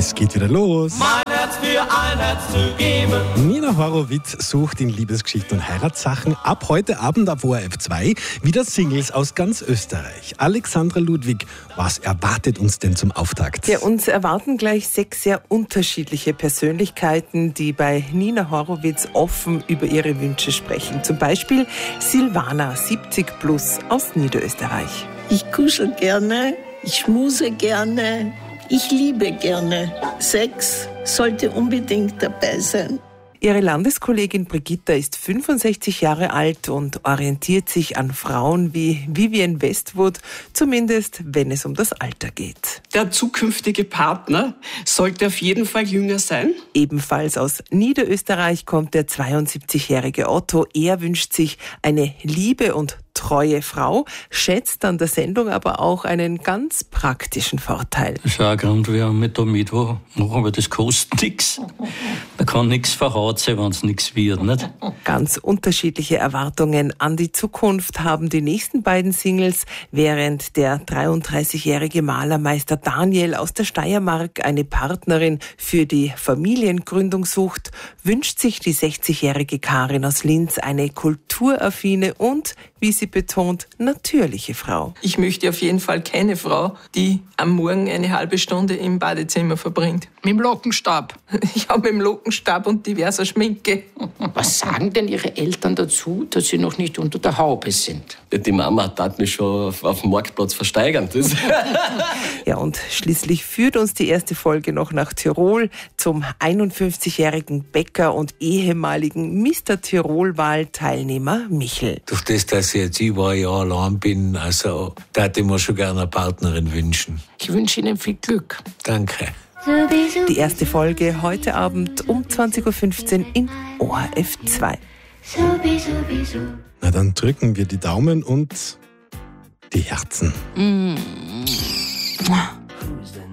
Es geht wieder los. Mein Herz für ein Herz zu geben. Nina Horowitz sucht in Liebesgeschichten und Heiratssachen ab heute Abend auf ORF 2 wieder Singles aus ganz Österreich. Alexandra Ludwig, was erwartet uns denn zum Auftakt? Ja, uns erwarten gleich 6 sehr unterschiedliche Persönlichkeiten, die bei Nina Horowitz offen über ihre Wünsche sprechen. Zum Beispiel Silvana, 70 plus, aus Niederösterreich. Ich kuschel gerne, ich schmuse gerne, ich liebe gerne. Sex sollte unbedingt dabei sein. Ihre Landeskollegin Brigitta ist 65 Jahre alt und orientiert sich an Frauen wie Vivienne Westwood, zumindest wenn es um das Alter geht. Der zukünftige Partner sollte auf jeden Fall jünger sein. Ebenfalls aus Niederösterreich kommt der 72-jährige Otto. Er wünscht sich eine liebe und treue Frau, schätzt an der Sendung aber auch einen ganz praktischen Vorteil. Das ist auch ein Grund, wir haben mit da Mittwoch machen, aber das kostet nichts. Man kann nichts verhauzen, wenn es nichts wird, nicht? Ganz unterschiedliche Erwartungen an die Zukunft haben die nächsten beiden Singles, während der 33-jährige Malermeister Daniel aus der Steiermark eine Partnerin für die Familiengründung sucht, wünscht sich die 60-jährige Karin aus Linz eine kulturaffine und, wie sie betont, natürliche Frau. Ich möchte auf jeden Fall keine Frau, die am Morgen eine halbe Stunde im Badezimmer verbringt. Mit dem Lockenstab. Ja, mit dem Lockenstab und diverser Schminke. Was sagen denn Ihre Eltern dazu, dass Sie noch nicht unter der Haube sind? Die Mama hat mich schon auf dem Marktplatz versteigern. Ja, und schließlich führt uns die erste Folge noch nach Tirol zum 51-jährigen Bäcker und ehemaligen Mr. Tirol-Wahl-Teilnehmer Michel. Durch das, dass ich jetzt über ein Jahr allein bin, also da hätte ich mir schon gerne eine Partnerin wünschen. Ich wünsche Ihnen viel Glück. Danke. Die erste Folge heute Abend um 20.15 Uhr in ORF 2. Na, dann drücken wir die Daumen und die Herzen.